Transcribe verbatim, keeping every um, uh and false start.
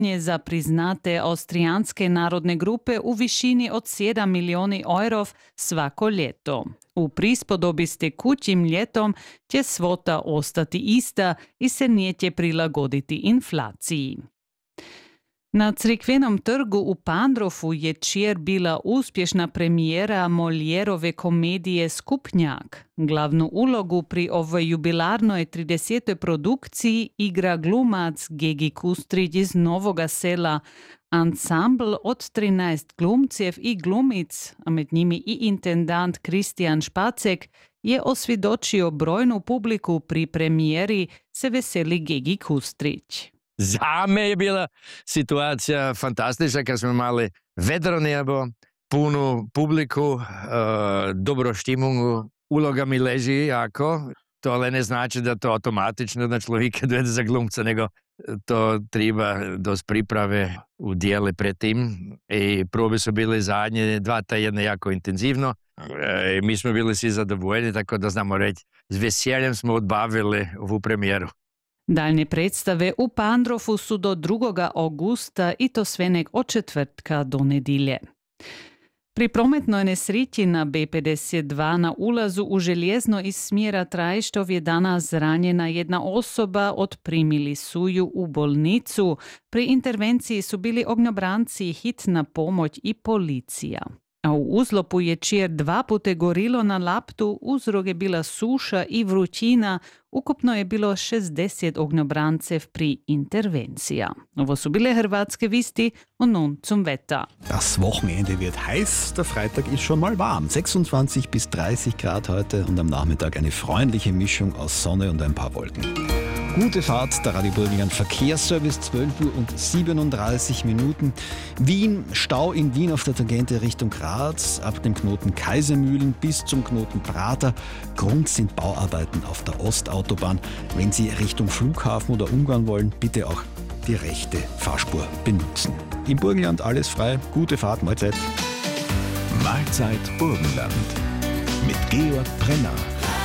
za priznate austrijanske narodne grupe u višini od sedam milijoni eurov svako ljeto. U prispodobi s tekućim ljetom će svota ostati ista i se neće prilagoditi inflaciji. Na crikvenom trgu u Pandrofu je čir bila uspješna premijera Molierove komedije Skupnjak. Glavnu ulogu pri ovoj jubilarnoj tridesetoj produkciji igra glumac Gegi Kustrić iz Novoga Sela. Ansambl od trinaest glumcev i glumic, a med njimi i intendant Kristijan Špacek, je osvjedočio brojnu publiku pri premijeri, se veseli Gegi Kustrić. Za me je bila situacija fantastična kad smo imali vedro nebo, punu publiku, uh, dobro štimungu, uloga mi leži jako. To ale ne znači da to automatično da človek dojde za glumca, nego to treba dost priprave u dijeli pred tim. I probe su bili zadnje dva tjedna jako intenzivno. I mi smo bili svi zadovoljni, tako da znamo reći, s veseljem smo odbavili ovu premijeru. Daljne predstave u Pandrofu su do drugoga augusta i to sve nek od četvrtka do nedilje. Pri prometnoj nesreći na B pedeset dva na ulazu u Željezno iz smjera Trajštov je danas zranjena jedna osoba, otprimili su ju u bolnicu. Pri intervenciji su bili ognjobranci, hitna pomoć i policija. A u uzlopu je čir dva pute gorilo na laptu, uzrok je bila suša i vrućina, ukupno je bilo šezdeset ognjobrancev pri intervencija. Ovo su bile hrvatske visti und nun zum Wetter. Das Wochenende wird heiß, der Freitag ist schon mal warm. sechsundzwanzig bis dreißig Grad heute und am Nachmittag eine freundliche Mischung aus Sonne und ein paar Wolken. Gute Fahrt, der Radio Burgenland Verkehrsservice, zwölf Uhr und siebenunddreißig Minuten. Wien, Stau in Wien auf der Tangente Richtung Graz, ab dem Knoten Kaisermühlen bis zum Knoten Prater. Grund sind Bauarbeiten auf der Ostautobahn. Wenn Sie Richtung Flughafen oder Ungarn wollen, bitte auch die rechte Fahrspur benutzen. Im Burgenland alles frei, gute Fahrt, Mahlzeit. Mahlzeit Burgenland mit Georg Brenner.